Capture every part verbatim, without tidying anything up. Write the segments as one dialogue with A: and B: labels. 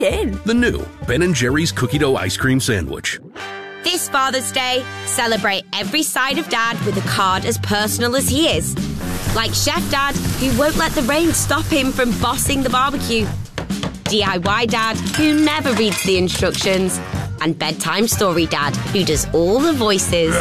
A: in.
B: The new Ben and Jerry's Cookie Dough Ice Cream Sandwich.
C: This Father's Day, celebrate every side of Dad with a card as personal as he is. Like Chef Dad, who won't let the rain stop him from bossing the barbecue. D I Y Dad, who never reads the instructions. And Bedtime Story Dad, who does all the voices.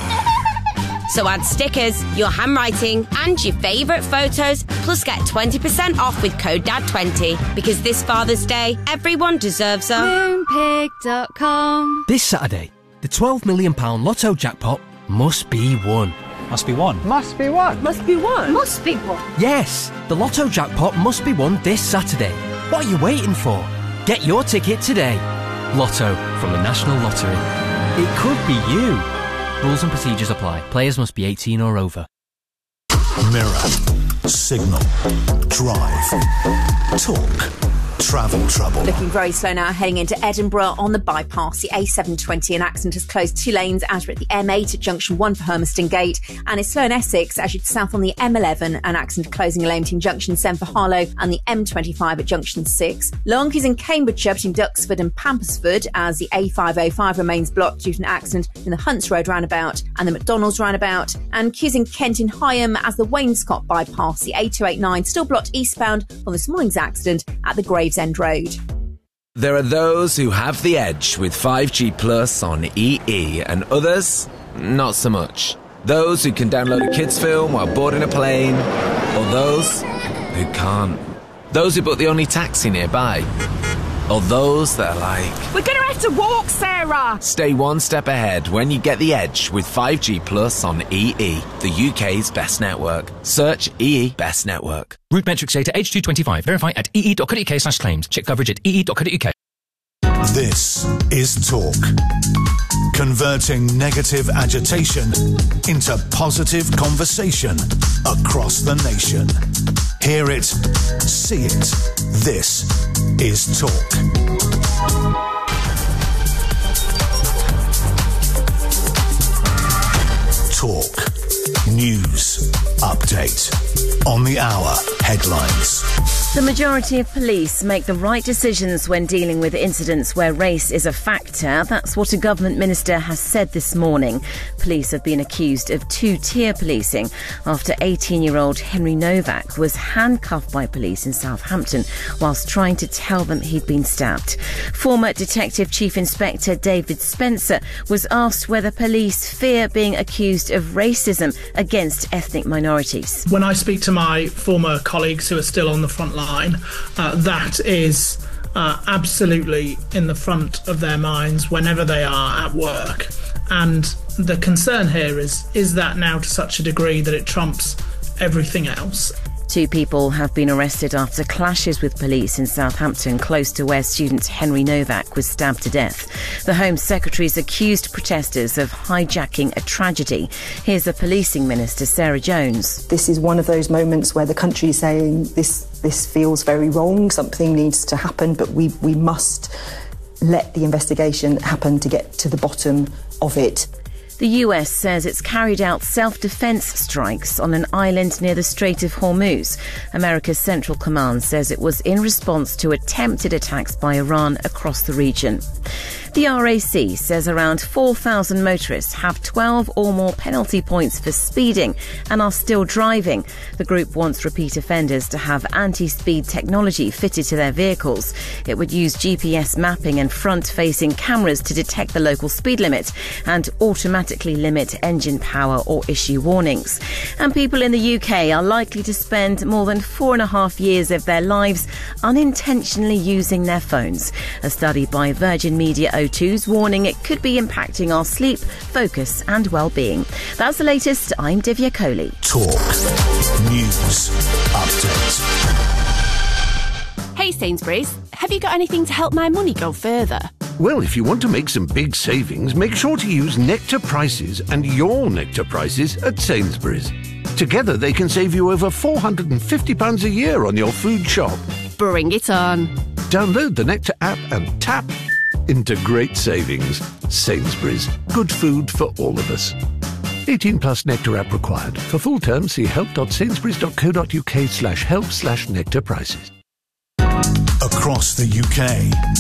C: So add stickers, your handwriting, and your favourite photos, plus get twenty percent off with code D A D twenty. Because this Father's Day, everyone deserves a...
D: Moonpig dot com.
E: This Saturday, the twelve million pounds Lotto jackpot must be won.
F: Must be won.
A: Must be one. Must be one.
D: Must be one.
E: Yes, the Lotto jackpot must be won this Saturday. What are you waiting for? Get your ticket today. Lotto from the National Lottery. It could be you. Rules and procedures apply. Players must be eighteen or over.
G: Mirror, Signal, Drive, Talk, Travel Trouble.
H: Looking very slow now, heading into Edinburgh on the bypass. The A seven twenty, an accident has closed two lanes out at the M eight at junction one for Hermiston Gate, and it's slow in Essex as you south on the M eleven, an accident closing a lane between junction seven for Harlow and the M twenty-five at junction six. Long queues in Cambridgeshire between Duxford and Pampersford as the A five oh five remains blocked due to an accident in the Hunts Road roundabout and the McDonald's roundabout, and queues in Kent in Higham as the Wainscott bypass. The A two eighty-nine still blocked eastbound from this morning's accident at the Gravesend Road.
I: There are those who have the edge with five G Plus on E E and others, not so much. Those who can download a kids film while boarding a plane, or those who can't. Those who book the only taxi nearby, or those that are like...
A: We're going to have to walk, Sarah!
I: Stay one step ahead when you get the edge with five G Plus on E E, the U K's best network. Search E E Best Network.
J: Route metrics data H two twenty-five. Verify at ee.co.uk slash claims. Check coverage at ee.co.uk.
G: This is Talk. Converting negative agitation into positive conversation across the nation. Hear it, see it. This is Talk. Talk. News. Update. On the hour. Headlines.
K: The majority of police make the right decisions when dealing with incidents where race is a factor. That's what a government minister has said this morning. Police have been accused of two-tier policing after eighteen-year-old Henry Novak was handcuffed by police in Southampton whilst trying to tell them he'd been stabbed. Former Detective Chief Inspector David Spencer was asked whether police fear being accused of racism against ethnic minorities.
L: When I speak to my former colleagues who are still on the front line, uh, that is uh, absolutely in the front of their minds whenever they are at work. And the concern here is, is that now to such a degree that it trumps everything else?
K: Two people have been arrested after clashes with police in Southampton, close to where student Henry Novak was stabbed to death. The Home Secretary's accused protesters of hijacking a tragedy. Here's the Policing Minister, Sarah Jones.
M: This is one of those moments where the country is saying this, this feels very wrong, something needs to happen, but we, we must let the investigation happen to get to the bottom of it.
K: The U S says it's carried out self-defense strikes on an island near the Strait of Hormuz. America's Central Command says it was in response to attempted attacks by Iran across the region. The R A C says around four thousand motorists have twelve or more penalty points for speeding and are still driving. The group wants repeat offenders to have anti-speed technology fitted to their vehicles. It would use G P S mapping and front-facing cameras to detect the local speed limit and automatically limit engine power or issue warnings. And people in the U K are likely to spend more than four and a half years of their lives unintentionally using their phones. A study by Virgin Media O two's warning it could be impacting our sleep, focus and well-being. That's the latest. I'm Divya Kohli.
G: Talk. News. Update.
A: Hey Sainsbury's, have you got anything to help my money go further?
N: Well, if you want to make some big savings, make sure to use Nectar Prices and your Nectar Prices at Sainsbury's. Together they can save you over four hundred fifty pounds a year on your food shop.
A: Bring it on.
N: Download the Nectar app and tap into great savings. Sainsbury's. Good food for all of us. eighteen plus Nectar app required. For full terms, see help.sainsburys.co.uk slash help slash Nectar Prices.
G: across the U K.